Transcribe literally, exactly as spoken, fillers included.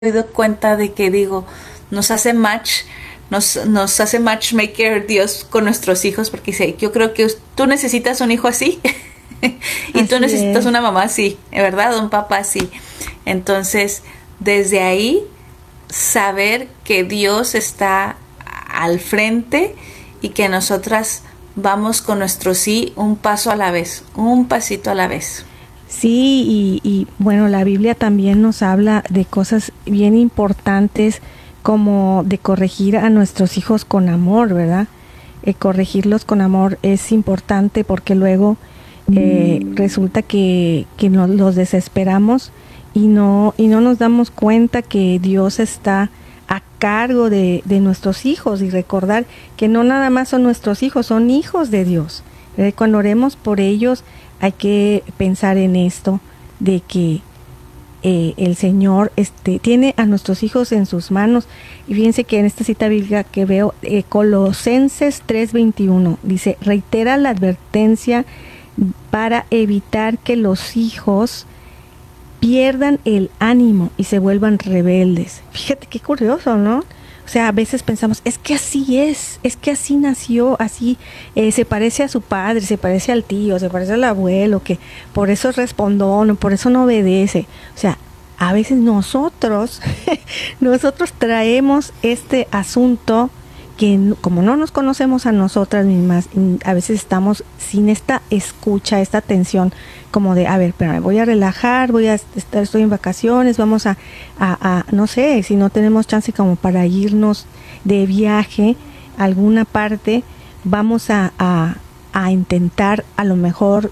dado cuenta de que digo, nos hace match, nos, nos hace matchmaker Dios con nuestros hijos, porque dice, yo creo que tú necesitas un hijo así y tú Así necesitas es. una mamá así, ¿verdad? Un papá así. Entonces, desde ahí, saber que Dios está al frente y que nosotras vamos con nuestro sí un paso a la vez, un pasito a la vez. Sí, y, y bueno, la Biblia también nos habla de cosas bien importantes como de corregir a nuestros hijos con amor, ¿verdad? Eh, corregirlos con amor es importante porque luego eh, resulta que, que nos los desesperamos y no, y no nos damos cuenta que Dios está a cargo de, de nuestros hijos, y recordar que no nada más son nuestros hijos, son hijos de Dios. ¿Verdad? Cuando oremos por ellos hay que pensar en esto, de que eh, el Señor este, tiene a nuestros hijos en sus manos. Y fíjense que en esta cita bíblica que veo, eh, Colosenses tres veintiuno, dice, reitera la advertencia para evitar que los hijos pierdan el ánimo y se vuelvan rebeldes. Fíjate qué curioso, ¿no? O sea, a veces pensamos, es que así es, es que así nació, así eh, se parece a su padre, se parece al tío, se parece al abuelo, que por eso es respondón, por eso no obedece. O sea, a veces nosotros, nosotros traemos este asunto que como no nos conocemos a nosotras mismas, a veces estamos sin esta escucha, esta atención, como de, a ver, pero me voy a relajar, voy a estar, estoy en vacaciones, vamos a, a, a, no sé, si no tenemos chance como para irnos de viaje a alguna parte, vamos a, a, a intentar a lo mejor